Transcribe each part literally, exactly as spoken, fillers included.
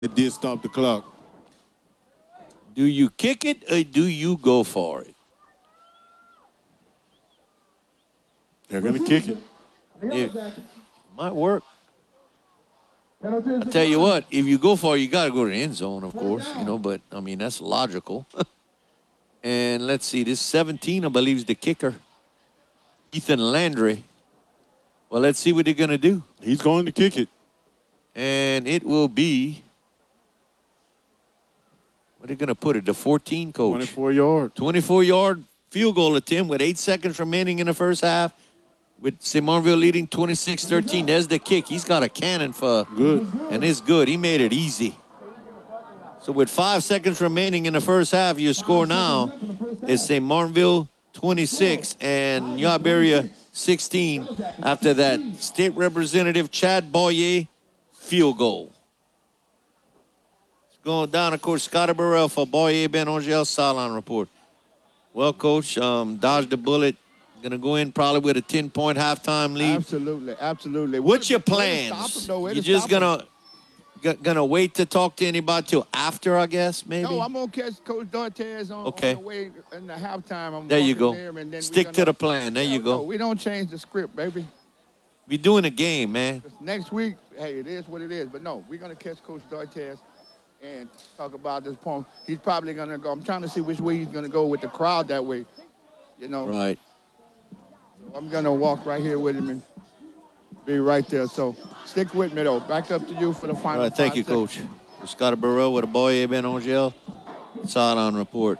It did stop the clock. Do you kick it or do you go for it? They're going to kick it. It might work. I tell you what, if you go for it, you got to go to the end zone, of course, you know, but, I mean, that's logical. And let's see, this seventeen, I believe, is the kicker, Ethan Landry. Well, let's see what they're going to do. He's going to kick it. And it will be, what are they going to put it, the fourteen, coach? twenty-four yard. twenty-four yard field goal attempt with eight seconds remaining in the first half. With Saint Martinville leading twenty-six thirteen. There's the kick. He's got a cannon for good. And it's good. He made it easy. So with five seconds remaining in the first half, your score now is Saint Martinville twenty-six and New Iberia sixteen after that state representative Chad Boyer field goal. It's going down, of course, Scotty Burrell for Boyer, Ben Angel, sideline report. Well, Coach, um, dodged the bullet. Going to go in probably with a ten-point halftime lead. Absolutely, absolutely. What's your plans? You're just going to gonna wait to talk to anybody till after, I guess, maybe? No, I'm going to catch Coach Dortez on, okay. on the way in the halftime. I'm there you go. There, and then Stick gonna, to the plan. There you go. No, we don't change the script, baby. We're doing a game, man. Next week, hey, it is what it is. But, no, we're going to catch Coach Dortez and talk about this point. He's probably going to go. I'm trying to see which way he's going to go with the crowd that way, you know. Right. I'm going to walk right here with him and be right there. So stick with me, though. Back up to you for the final. All right, thank you, seconds. Coach. Scotty Burrell with a Boyer, Ben Angel. Sideline report.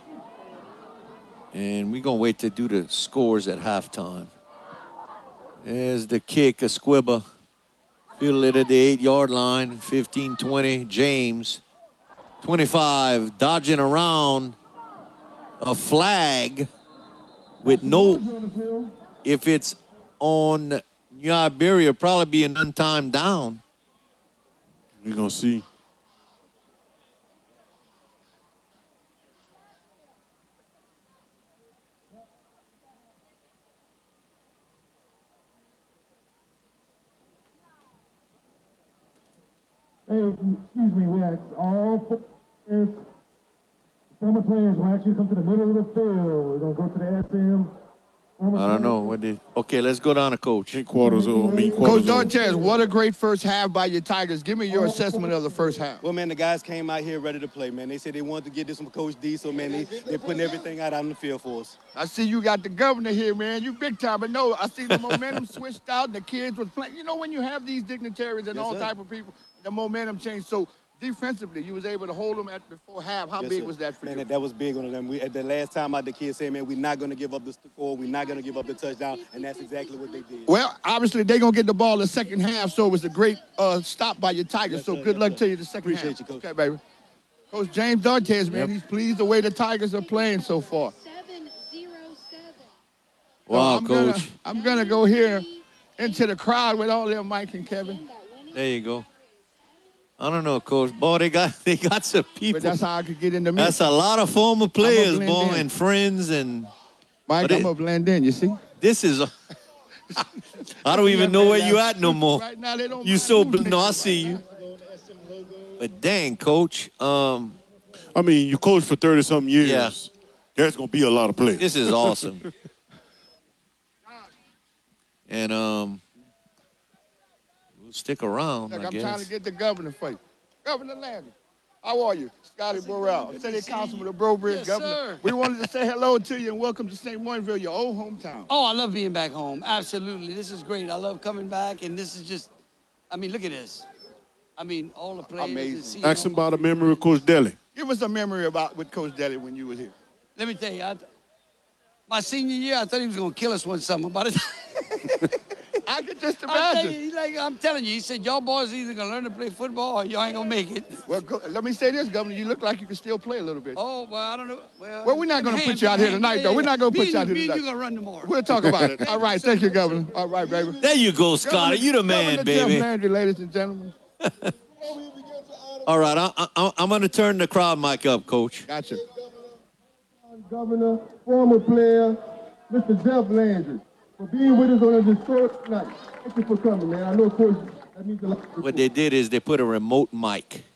And we're going to wait to do the scores at halftime. There's the kick, a squibber. Field it at the eight-yard line, fifteen twenty. James, twenty-five, dodging around a flag with no, if it's on New Iberia, probably be an untimed down. We're going to see. Hey, excuse me, we asked all players, former players will actually come to the middle of the field. We're going to go to the S M. I don't know. What did, okay, let's go down to Coach. Eight quarters or mean quarters. Coach Dortez, what a great first half by your Tigers. Give me your assessment of the first half. Well, man, the guys came out here ready to play, man. They said they wanted to get this from Coach D, so, man, they, they're putting everything out on the field for us. I see you got the governor here, man. You big time. But no, I see the momentum switched out. The kids was playing. You know, when you have these dignitaries and yes, all sir. type of people, the momentum changed. So defensively, you was able to hold them at before half. How yes, big sir. was that for man, you? That, that was big on them. We, at the last time out, the kids said, man, we're not going to give up the score. We're not going to give up the touchdown. And that's exactly what they did. Well, obviously, they're going to get the ball the second half, so it was a great uh, stop by your Tigers. Yes, so sir, good yes, luck sir. to you the second Appreciate half. you, Coach. Okay, baby. Coach James Dortez, man, Yep. he's pleased the way the Tigers are playing so far. Wow, so I'm Coach. Gonna, I'm going to go here into the crowd with all them, Mike and Kevin. There you go. I don't know, Coach. Boy, they got they got some people. But that's how I could get in the mix. That's a lot of former players, blend boy, in. and friends. And Mike, but I'm it- going to blend in, you see? this is, a, I don't even know where you at no more. Right now, they don't You mind so, who's bl- no, I mixing see right you. now. But dang, Coach, um, I mean, you coached for thirty-something years. Yeah. There's going to be a lot of plays. this is awesome. And um, we'll stick around, Look, I I'm guess. trying to get the governor for you. Governor Landry, how are you? Scotty Burrell, City Councilman of Breaux Bridge, Yes, Governor. sir. We wanted to say hello to you and welcome to Saint Martinville, your old hometown. Oh, I love being back home. Absolutely. This is great. I love coming back, and this is just, I mean, look at this. I mean, all the players. Amazing. and seeing Ask him all- about a memory of Coach Deli. Give us a memory about with Coach Deli when you were here. Let me tell you, I, my senior year, I thought he was going to kill us one summer. But it, I could just I tell imagine. you, he like, I'm telling you, he said, y'all boys either going to learn to play football or y'all ain't going to make it. Well, go, let me say this, Governor. You look like you can still play a little bit. Oh, well, I don't know. Well, Well, we're not gonna hand- put you out here hand- tonight, yeah, though. We're yeah. not gonna Me put and you out here me and tonight. you going to run tomorrow. We'll talk about it. All right. Thank you, Governor. All right, baby. There you go, Scotty. You the man, Governor Jeff baby. Landry, ladies and gentlemen. All right, I, I, I'm going to turn the crowd mic up, Coach. Gotcha. Governor, former player, Mister Jeff Landry, for being with us on a historic night. Thank you for coming, man. I know, of course, that means a lot. What they did is they put a remote mic